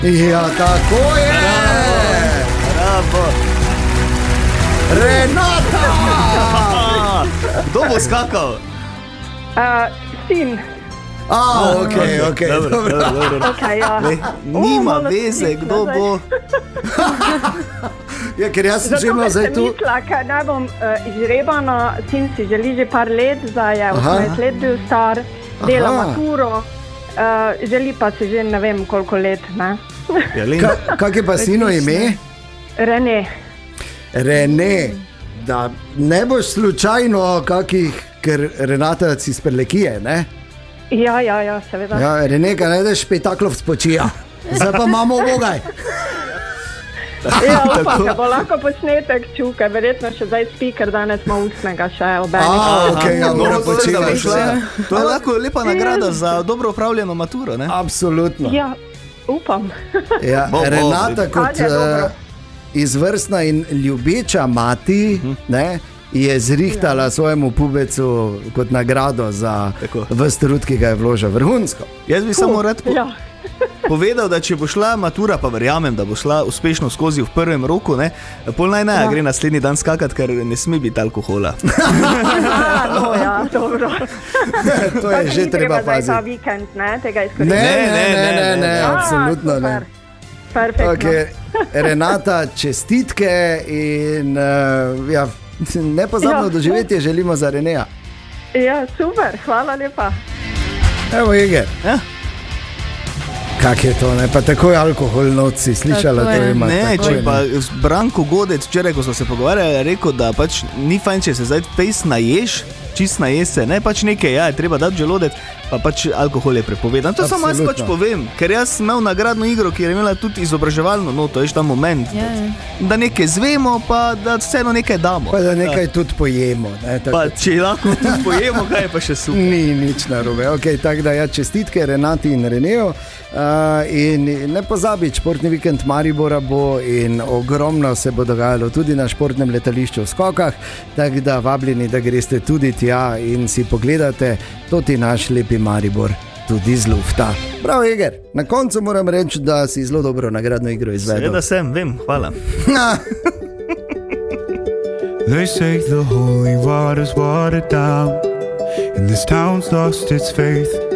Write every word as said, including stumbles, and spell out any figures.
Ja, tako je! Bravo! Renata! Kdo bo skakal? Uh, sin. A, ok, ok, dobro, dobro. dobro, dobro. Okay, ja. Le, nima O, malo veze, stik kdo nazaj. bo. Ja, ker jaz sem že Zato, imel ker zdaj sem tu... mislila, ker naj bom uh, izžrebana, sin si želi že par let, zdaj je osemnajst let bil star, dela Aha. maturo, uh, želi pa si že ne vem koliko let, ne? Ja, Linda. Ka, kak je pa sino ime? Rene. Rene. Da ne boš slučajno kakih, ker Renata si iz Prlekije, ne? Ja, ja, ja, seveda. Ja, Reneka, ne daš špetaklov spočija. Zdaj pa imamo obogaj. Ja, upam, da bo lahko posnetek čuka, verjetno še zdaj spi, ker danes ima ustnega še obenih. A, ok, ja, No, mora to je počivati. da bo šla. To je lahko lepa nagrada za dobro upravljeno maturo, ne? Absolutno. Ja, upam. Ja, Bo, bo, Renata vidim. kot Ajde, dobro. uh, izvrstna in ljubeča mati, ne, je zrihtala svojemu pubecu kot nagrado za Tako. ves trud, ki ga je vložil vrhunsko. Jaz bi samo rad po Ja. povedal, da če bo šla matura, pa verjamem, da bo šla uspešno skozi v prvem roku, ne, pol naj ne, Ja. gre naslednji dan skakat, ker ne sme biti alkohola. A, no, ja, dobro. To je že treba Zdaj ta paziti. vikend, ne, tega Ne, izkoristiti. ne, ne, ne, ne, ne, A, absolutno ne. super. Perfektno. Okay. Renata, čestitke in uh, ja, nepozabno Ja. doživetje želimo za Reneja. Ja, super, hvala lepa. Evo, Eger. Ja? Kak je to, ne? Pa takoj alkohol noci, slišala Tako to je. ima. Ne, takoj, če pa Branko Godec, včeraj, ko smo se pogovarjali, je rekel, da pač ni fajn, če se zdaj fejs naješ, čist naješ se, ne pač nekaj, ja, je treba dati želodec, pa pač alkohol je prepovedan. To samo jaz pač Absolutno. povem, ker jaz sem imel nagradno igro, ki je imela tudi izobraževalno noto, veš ta moment, Ja, ja. da nekaj zvemo, pa da vseeno nekaj damo. Pa da nekaj tudi pojemo. Ne? Tako, Pa če lahko tudi pojemo, kaj je pa še super. ni nič narobe. Okay, tako da ja, čestitke Renati in Reneju. Uh, in ne pozabi, športni vikend Maribora bo in ogromno se bo dogajalo tudi na športnem letališču v Skokah, tako da vabljeni, da greste tudi tja in si pogledate toti naš lepi Maribor tudi z lufta. Prav, Eger, na koncu moram reči, da si zelo dobro nagradno igro izvedel. Seveda sem, vem, hvala. They say the holy water's watered down, and this town's lost its faith.